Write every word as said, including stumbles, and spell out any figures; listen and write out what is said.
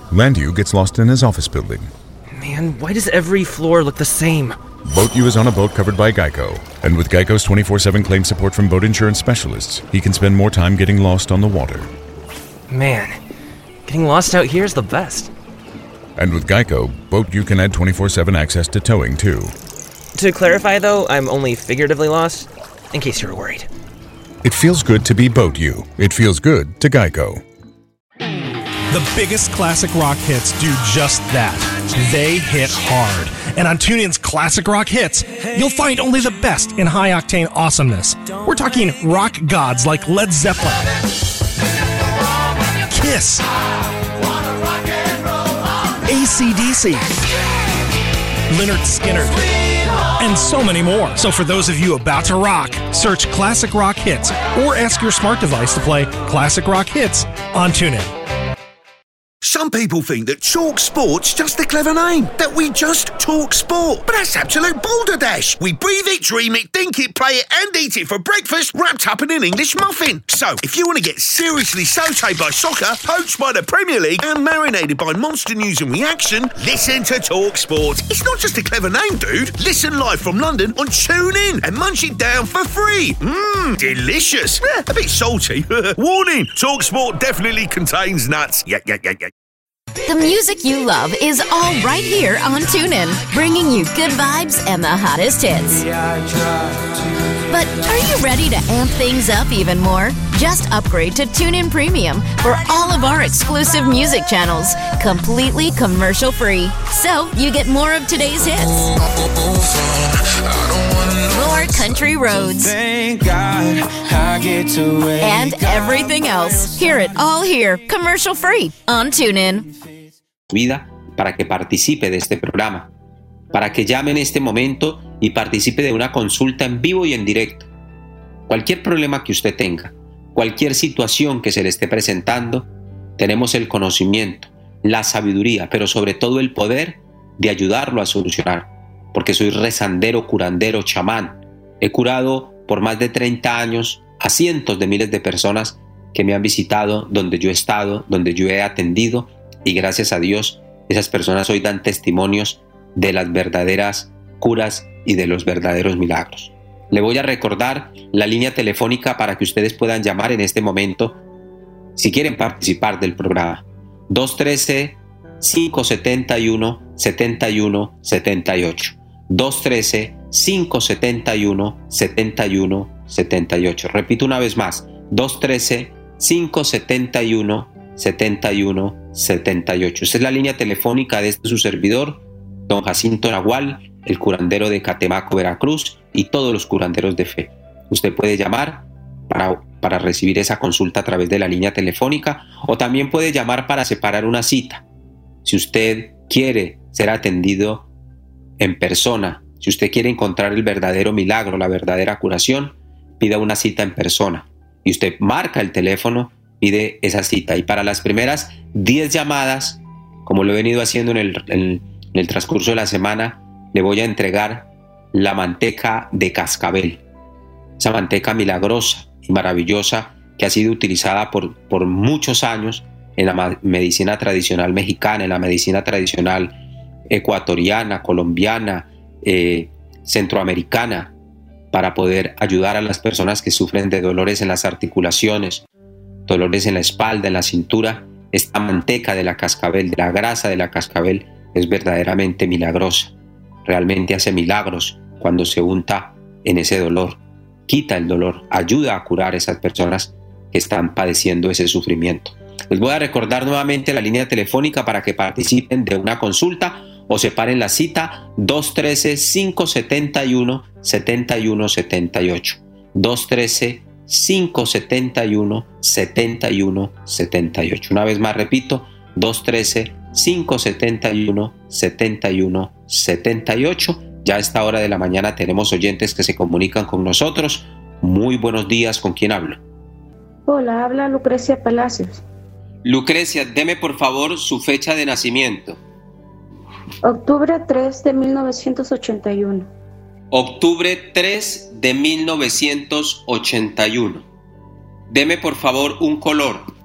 Landu gets lost in his office building. Man, why does every floor look the same? BoatU is on a boat covered by Geico, and with Geico's twenty-four seven claim support from boat insurance specialists, he can spend more time getting lost on the water. Man, getting lost out here is the best. And with Geico, BoatU can add twenty-four seven access to towing, too. To clarify, though, I'm only figuratively lost, in case you were worried. It feels good to be BoatU. It feels good to Geico. The biggest classic rock hits do just that. They hit hard. And on TuneIn's Classic Rock Hits, you'll find only the best in high-octane awesomeness. We're talking rock gods like Led Zeppelin, Kiss, A C D C, Lynyrd Skynyrd, and so many more. So for those of you about to rock, search Classic Rock Hits or ask your smart device to play Classic Rock Hits on TuneIn. Some people think that Talk Sport's just a clever name, that we just talk sport. But that's absolute balderdash. We breathe it, dream it, think it, play it, and eat it for breakfast, wrapped up in an English muffin. So, if you want to get seriously sautéed by soccer, poached by the Premier League, and marinated by monster news and reaction, listen to Talk Sport. It's not just a clever name, dude. Listen live from London on TuneIn and munch it down for free. Mmm, delicious. Yeah, a bit salty. Warning, Talk Sport definitely contains nuts. Yeah, yeah, yeah, yeah. The music you love is all right here on TuneIn, bringing you good vibes and the hottest hits. But are you ready to amp things up even more? Just upgrade to TuneIn Premium for all of our exclusive music channels, completely commercial-free. So you get more of today's hits, more country roads, Thank God I get to wake and everything else. Hear it all here, commercial-free on TuneIn. Vida para que participe de este programa, para que llame en este momento y participe de una consulta en vivo y en directo. Cualquier problema que usted tenga, cualquier situación que se le esté presentando, tenemos el conocimiento, la sabiduría, pero sobre todo el poder de ayudarlo a solucionar, porque soy rezandero, curandero, chamán. He curado por más de treinta años a cientos de miles de personas que me han visitado donde yo he estado, donde yo he atendido, y gracias a Dios esas personas hoy dan testimonios de las verdaderas curas y de los verdaderos milagros. Le voy a recordar la línea telefónica para que ustedes puedan llamar en este momento si quieren participar del programa. dos uno tres, cinco siete uno, siete uno siete ocho. dos uno tres, cinco siete uno, siete uno siete ocho. Repito una vez más. dos uno tres, cinco siete uno, siete uno siete ocho. Esta es la línea telefónica de este su servidor, don Jacinto Nahual, el curandero de Catemaco, Veracruz, y todos los curanderos de fe. Usted puede llamar para, para recibir esa consulta a través de la línea telefónica, o también puede llamar para separar una cita. Si usted quiere ser atendido en persona, si usted quiere encontrar el verdadero milagro, la verdadera curación, pida una cita en persona. Y usted marca el teléfono, pide esa cita. Y para las primeras diez llamadas, como lo he venido haciendo en el, en, en el transcurso de la semana, le voy a entregar la manteca de cascabel. Esa manteca milagrosa y maravillosa que ha sido utilizada por, por muchos años en la medicina tradicional mexicana, en la medicina tradicional ecuatoriana, colombiana, eh, centroamericana, para poder ayudar a las personas que sufren de dolores en las articulaciones, dolores en la espalda, en la cintura. Esta manteca de la cascabel, de la grasa de la cascabel, es verdaderamente milagrosa. Realmente hace milagros cuando se unta en ese dolor. Quita el dolor, ayuda a curar a esas personas que están padeciendo ese sufrimiento. Les voy a recordar nuevamente la línea telefónica para que participen de una consulta o separen la cita. dos uno tres, cinco siete uno, siete uno siete ocho. dos uno tres, cinco siete uno, siete uno siete ocho. Una vez más repito, dos uno tres, cinco siete uno, siete uno siete ocho. Ya a esta hora de la mañana tenemos oyentes que se comunican con nosotros. Muy buenos días, ¿con quién hablo? Hola, habla Lucrecia Palacios. Lucrecia, deme por favor su fecha de nacimiento. Octubre tres de mil novecientos ochenta y uno. Octubre tres de mil novecientos ochenta y uno. Deme por favor un color.